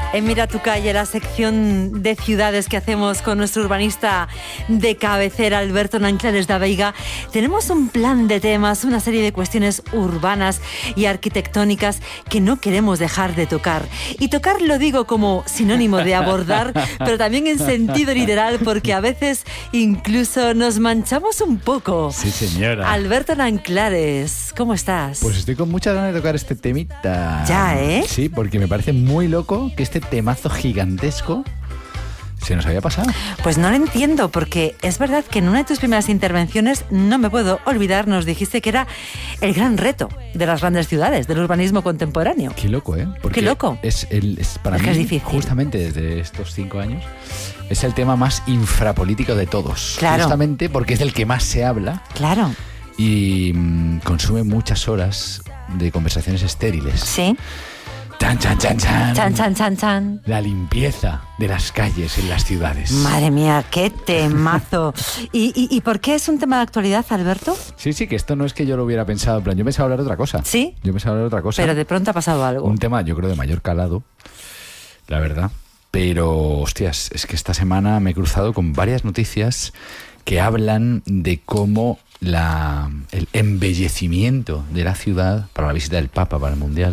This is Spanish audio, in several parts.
En Mira tu Calle, la sección de ciudades que hacemos con nuestro urbanista de cabecera, Alberto Nanclares da Veiga, tenemos un plan de temas, una serie de cuestiones urbanas y arquitectónicas que no queremos dejar de tocar. Y tocar lo digo como sinónimo de abordar, pero también en sentido literal, porque a veces incluso nos manchamos un poco. Sí, señora. Alberto Nanclares, ¿cómo estás? Pues estoy con muchas ganas de tocar este temita. Ya, ¿eh? Sí, porque me parece muy loco que este temazo gigantesco se nos había pasado. Pues no lo entiendo, porque es verdad que en una de tus primeras intervenciones, no me puedo olvidar, nos dijiste que era el gran reto de las grandes ciudades, del urbanismo contemporáneo. Qué loco, ¿eh? Porque qué loco. Es para mí, que es difícil. Justamente desde estos 5 años, es el tema más infrapolítico de todos. Claro. Justamente porque es del que más se habla. Claro. Y consume muchas horas de conversaciones estériles. Sí. Chan, chan, chan, chan. Chan, chan, chan, chan. La limpieza de las calles en las ciudades. Madre mía, qué temazo. ¿Y por qué es un tema de actualidad, Alberto? Sí, que esto no es que yo lo hubiera pensado. En plan, yo pensaba hablar de otra cosa. ¿Sí? Yo pensaba hablar de otra cosa. Pero de pronto ha pasado algo. Un tema, yo creo, de mayor calado, la verdad. Pero, hostias, es que esta semana me he cruzado con varias noticias que hablan de cómo el embellecimiento de la ciudad para la visita del Papa, para el Mundial,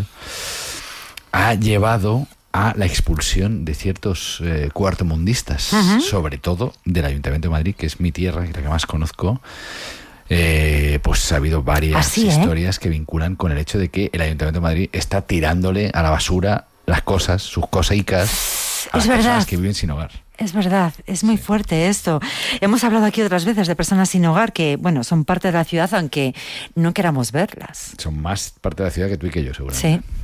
ha llevado a la expulsión de ciertos cuartomundistas, sobre todo del Ayuntamiento de Madrid, que es mi tierra, que es la que más conozco. Pues ha habido varias historias que vinculan con el hecho de que el Ayuntamiento de Madrid está tirándole a la basura las cosas, sus cosicas, a las personas que viven sin hogar. Es verdad, es muy fuerte esto. Hemos hablado aquí otras veces de personas sin hogar que, bueno, son parte de la ciudad aunque no queramos verlas. Son más parte de la ciudad que tú y que yo, seguramente. Sí.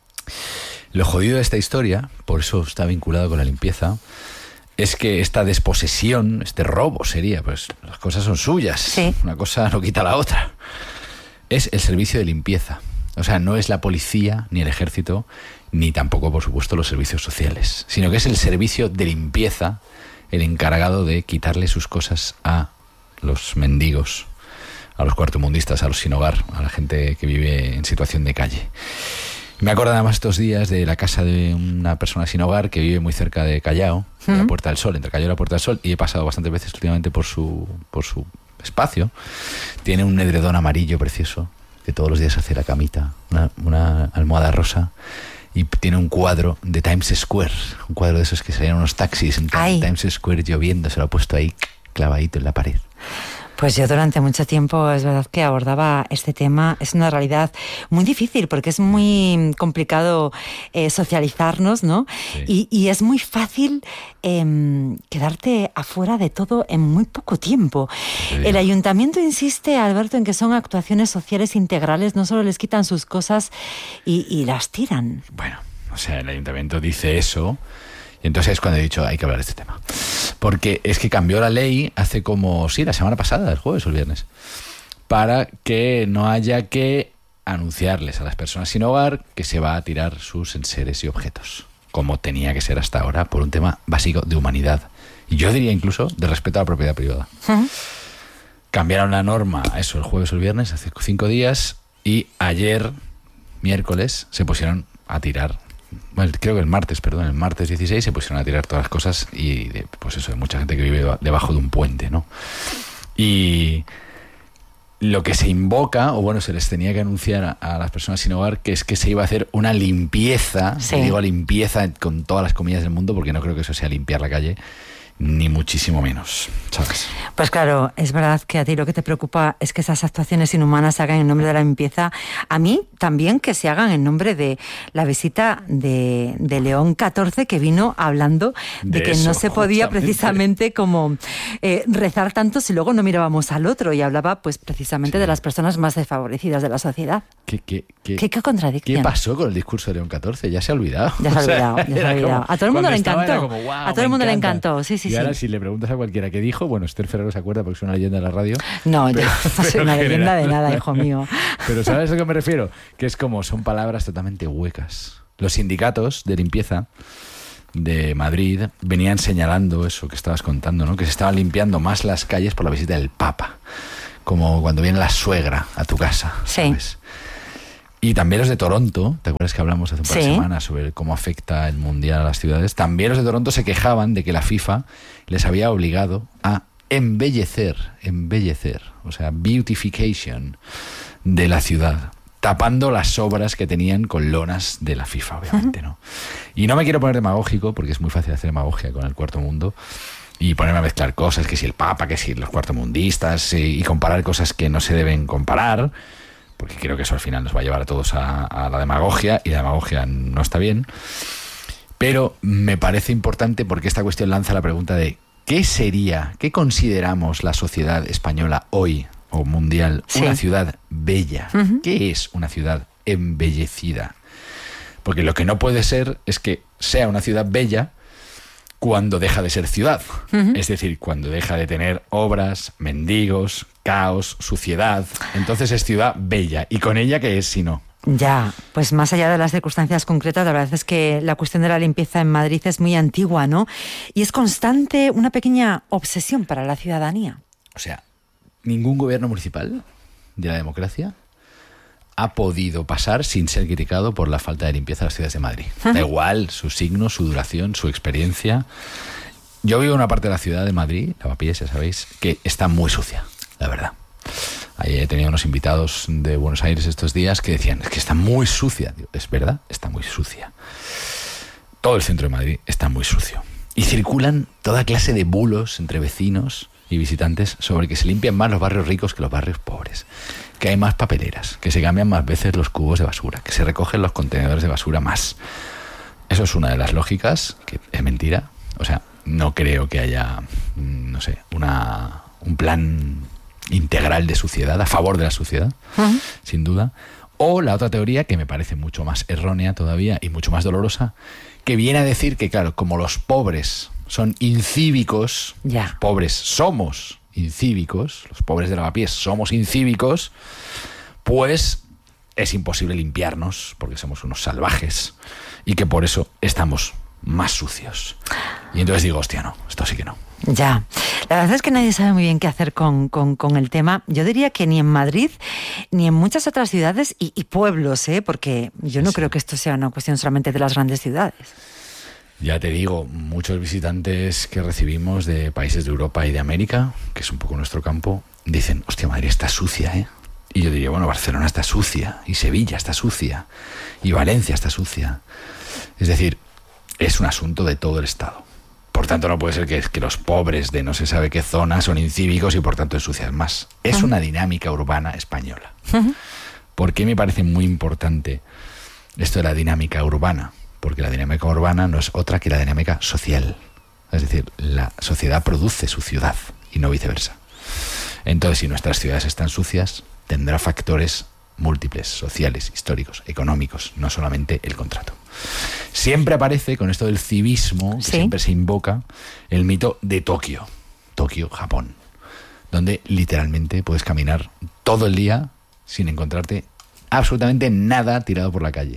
Lo jodido de esta historia, por eso está vinculado con la limpieza, es que esta desposesión, este robo sería, pues las cosas son suyas, sí. Una cosa no quita la otra. Es el servicio de limpieza. O sea, no es la policía, ni el ejército, ni tampoco, por supuesto, los servicios sociales, sino que es el servicio de limpieza el encargado de quitarle sus cosas a los mendigos, a los cuartomundistas, a los sin hogar, a la gente que vive en situación de calle. Me acuerdo además estos días de la casa de una persona sin hogar que vive muy cerca de Callao, de la Puerta del Sol, entre Callao y la Puerta del Sol, y he pasado bastantes veces últimamente por su espacio. Tiene un edredón amarillo precioso, que todos los días hace la camita, una almohada rosa, y tiene un cuadro de Times Square, un cuadro de esos que salían unos taxis en Times Square lloviendo, se lo ha puesto ahí clavadito en la pared. Pues yo durante mucho tiempo es verdad que abordaba este tema. Es una realidad muy difícil porque es muy complicado socializarnos, ¿no? Sí. Y es muy fácil quedarte afuera de todo en muy poco tiempo. Sí. El ayuntamiento insiste, Alberto, en que son actuaciones sociales integrales, no solo les quitan sus cosas y las tiran. Bueno, o sea, el ayuntamiento dice eso. Y entonces es cuando he dicho, hay que hablar de este tema. Porque es que cambió la ley hace como, la semana pasada, el jueves o el viernes, para que no haya que anunciarles a las personas sin hogar que se va a tirar sus enseres y objetos, como tenía que ser hasta ahora, por un tema básico de humanidad. Y yo diría incluso de respeto a la propiedad privada. Cambiaron la norma, eso, el jueves o el viernes, hace 5 días, y ayer, miércoles, se pusieron a tirar. Bueno, creo que el martes 16 se pusieron a tirar todas las cosas y pues eso, hay mucha gente que vive debajo de un puente, ¿no? Y lo que se invoca, o bueno, se les tenía que anunciar a las personas sin hogar, que es que se iba a hacer una limpieza, digo limpieza con todas las comillas del mundo, porque no creo que eso sea limpiar la calle, ni muchísimo menos, ¿sabes? Pues claro, es verdad que a ti lo que te preocupa es que esas actuaciones inhumanas se hagan en nombre de la limpieza. A mí también que se hagan en nombre de la visita de León XIV, que vino hablando de que eso, no se podía precisamente como rezar tanto si luego no mirábamos al otro, y hablaba pues precisamente de las personas más desfavorecidas de la sociedad. ¿Qué contradicción? ¿Qué pasó con el discurso de León XIV? Ya se ha olvidado. Ya se ha olvidado. A todo el mundo le encantó. Como, wow, a todo el mundo le encantó, sí. Y ahora si le preguntas a cualquiera qué dijo, bueno, Esther Ferrero se acuerda porque es una leyenda de la radio. No, yo no soy una leyenda de nada, hijo mío. Pero ¿sabes a qué me refiero? Que es como, son palabras totalmente huecas. Los sindicatos de limpieza de Madrid venían señalando eso que estabas contando, ¿no? Que se estaban limpiando más las calles por la visita del Papa. Como cuando viene la suegra a tu casa, ¿sabes? Y también los de Toronto, ¿te acuerdas que hablamos hace un par de semanas sobre cómo afecta el Mundial a las ciudades? También los de Toronto se quejaban de que la FIFA les había obligado a embellecer, o sea, beautification de la ciudad, tapando las obras que tenían con lonas de la FIFA, obviamente, ¿no? Y no me quiero poner demagógico, porque es muy fácil hacer demagogia con el cuarto mundo, y ponerme a mezclar cosas, que si el Papa, que si los cuartomundistas, y comparar cosas que no se deben comparar, porque creo que eso al final nos va a llevar a todos a la demagogia, y la demagogia no está bien. Pero me parece importante porque esta cuestión lanza la pregunta de ¿qué consideramos la sociedad española hoy, o mundial, una ciudad bella? ¿Qué es una ciudad embellecida? Porque lo que no puede ser es que sea una ciudad bella cuando deja de ser ciudad. Es decir, cuando deja de tener obras, mendigos, caos, suciedad. Entonces es ciudad bella. ¿Y con ella qué es si no? Ya, pues más allá de las circunstancias concretas, la verdad es que la cuestión de la limpieza en Madrid es muy antigua, ¿no? Y es constante una pequeña obsesión para la ciudadanía. O sea, ningún gobierno municipal de la democracia ha podido pasar sin ser criticado por la falta de limpieza de las ciudades de Madrid. Da igual su signo, su duración, su experiencia. Yo vivo en una parte de la ciudad de Madrid, Lavapiés, ya sabéis, que está muy sucia, la verdad. Ahí he tenido unos invitados de Buenos Aires estos días que decían, es que está muy sucia. Digo, es verdad, está muy sucia. Todo el centro de Madrid está muy sucio. Y circulan toda clase de bulos entre vecinos y visitantes sobre que se limpian más los barrios ricos que los barrios pobres, que hay más papeleras, que se cambian más veces los cubos de basura, que se recogen los contenedores de basura más. Eso es una de las lógicas, que es mentira. O sea, no creo que haya, no sé, un plan integral de suciedad, a favor de la suciedad, sin duda. O la otra teoría, que me parece mucho más errónea todavía y mucho más dolorosa, que viene a decir que, claro, como los pobres son incívicos, los pobres somos incívicos, los pobres de Lavapiés somos incívicos, pues es imposible limpiarnos porque somos unos salvajes y que por eso estamos más sucios. Y entonces digo, hostia, no, esto sí que no. Ya, la verdad es que nadie sabe muy bien qué hacer con el tema. Yo diría que ni en Madrid, ni en muchas otras ciudades y pueblos, porque yo no creo que esto sea una cuestión solamente de las grandes ciudades. Ya te digo, muchos visitantes que recibimos de países de Europa y de América, que es un poco nuestro campo, dicen, hostia, Madrid está sucia, ¿eh? Y yo diría, bueno, Barcelona está sucia, y Sevilla está sucia, y Valencia está sucia. Es decir, es un asunto de todo el Estado. Por tanto, no puede ser que los pobres de no se sabe qué zona son incívicos y por tanto ensucian más. Es una dinámica urbana española. ¿Por qué me parece muy importante esto de la dinámica urbana? Porque la dinámica urbana no es otra que la dinámica social. Es decir, la sociedad produce su ciudad y no viceversa. Entonces, si nuestras ciudades están sucias, tendrá factores múltiples, sociales, históricos, económicos, no solamente el contrato. Siempre aparece, con esto del civismo, que siempre se invoca, el mito de Tokio, Japón, donde literalmente puedes caminar todo el día sin encontrarte absolutamente nada tirado por la calle.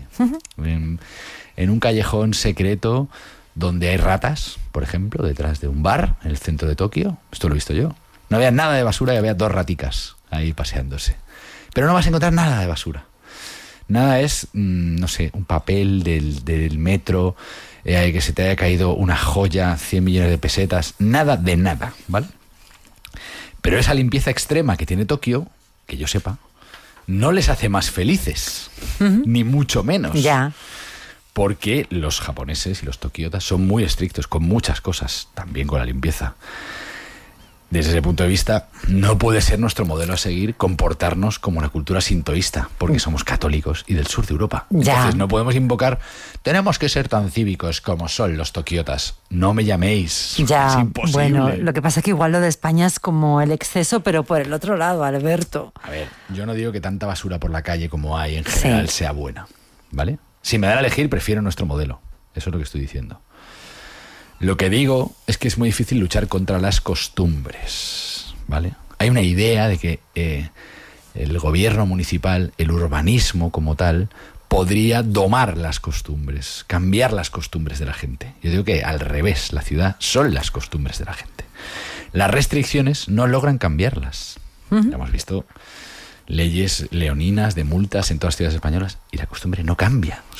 En un callejón secreto donde hay ratas, por ejemplo, detrás de un bar en el centro de Tokio, esto lo he visto yo, no había nada de basura y había 2 raticas ahí paseándose. Pero no vas a encontrar nada de basura. Nada es, no sé, un papel del metro, que se te haya caído una joya, 100 millones de pesetas, nada de nada, ¿vale? Pero esa limpieza extrema que tiene Tokio, que yo sepa, no les hace más felices, ni mucho menos. Ya. Porque los japoneses y los tokiotas son muy estrictos con muchas cosas, también con la limpieza. Desde ese punto de vista, no puede ser nuestro modelo a seguir comportarnos como una cultura sintoísta, porque somos católicos y del sur de Europa. Ya. Entonces no podemos invocar, tenemos que ser tan cívicos como son los tokiotas. No me llaméis, ya, es imposible. Bueno, lo que pasa es que igual lo de España es como el exceso, pero por el otro lado, Alberto. A ver, yo no digo que tanta basura por la calle como hay en general sea buena, ¿vale? Si me dan a elegir, prefiero nuestro modelo. Eso es lo que estoy diciendo. Lo que digo es que es muy difícil luchar contra las costumbres, ¿vale? Hay una idea de que el gobierno municipal, el urbanismo como tal, podría domar las costumbres, cambiar las costumbres de la gente. Yo digo que al revés, la ciudad son las costumbres de la gente. Las restricciones no logran cambiarlas. Lo hemos visto leyes leoninas de multas en todas las ciudades españolas y la costumbre no cambia.